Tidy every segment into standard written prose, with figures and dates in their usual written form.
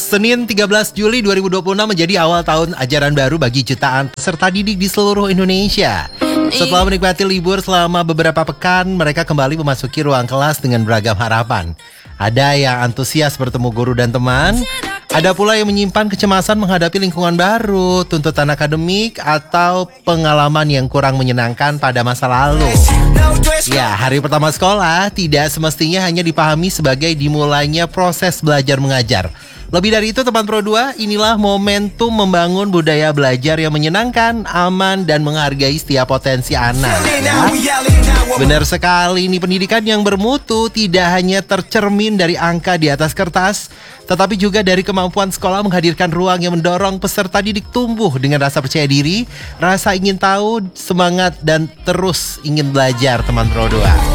Senin 13 Juli 2026 menjadi awal tahun ajaran baru bagi jutaan peserta didik di seluruh Indonesia. Setelah menikmati libur selama beberapa pekan, mereka kembali memasuki ruang kelas dengan beragam harapan. Ada yang antusias bertemu guru dan teman, ada pula yang menyimpan kecemasan menghadapi lingkungan baru, tuntutan akademik, atau pengalaman yang kurang menyenangkan pada masa lalu. Ya, hari pertama sekolah tidak semestinya hanya dipahami sebagai dimulainya proses belajar mengajar. Lebih dari itu, teman Pro 2, inilah momentum membangun budaya belajar yang menyenangkan, aman, dan menghargai setiap potensi anak. Ya. Benar sekali, ini pendidikan yang bermutu tidak hanya tercermin dari angka di atas kertas, tetapi juga dari kemampuan sekolah menghadirkan ruang yang mendorong peserta didik tumbuh dengan rasa percaya diri, rasa ingin tahu, semangat, dan terus ingin belajar, teman Pro 2.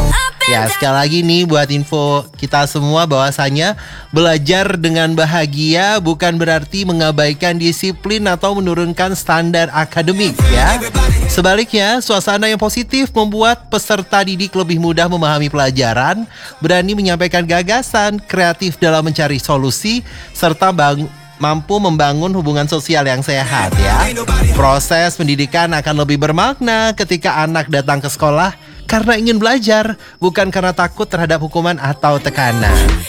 Ya, sekali lagi nih buat info kita semua bahwasanya belajar dengan bahagia bukan berarti mengabaikan disiplin atau menurunkan standar akademik ya. Sebaliknya, suasana yang positif membuat peserta didik lebih mudah memahami pelajaran, berani menyampaikan gagasan, kreatif dalam mencari solusi, serta mampu membangun hubungan sosial yang sehat ya. Proses pendidikan akan lebih bermakna ketika anak datang ke sekolah karena ingin belajar, bukan karena takut terhadap hukuman atau tekanan.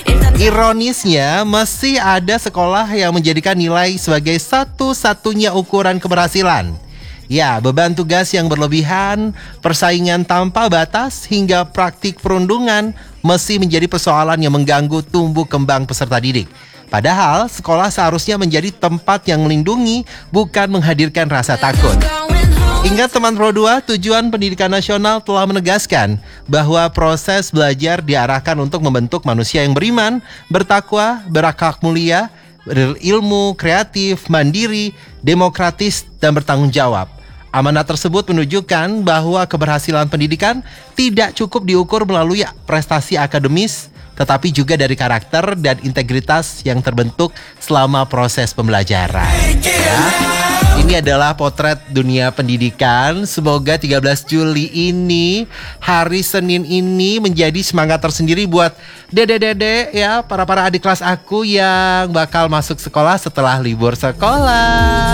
Ironisnya, masih ada sekolah yang menjadikan nilai sebagai satu-satunya ukuran keberhasilan. Ya, beban tugas yang berlebihan, persaingan tanpa batas, hingga praktik perundungan masih menjadi persoalan yang mengganggu tumbuh kembang peserta didik. Padahal, sekolah seharusnya menjadi tempat yang melindungi, bukan menghadirkan rasa takut. Ingat teman Pro 2, tujuan pendidikan nasional telah menegaskan bahwa proses belajar diarahkan untuk membentuk manusia yang beriman, bertakwa, berakhlak mulia, berilmu, kreatif, mandiri, demokratis, dan bertanggung jawab. Amanat tersebut menunjukkan bahwa keberhasilan pendidikan tidak cukup diukur melalui prestasi akademis, tetapi juga dari karakter dan integritas yang terbentuk selama proses pembelajaran. Ya. Ini adalah potret dunia pendidikan. Semoga 13 Juli ini, hari Senin ini menjadi semangat tersendiri buat dede-dede ya, para adik kelas aku yang bakal masuk sekolah setelah libur sekolah.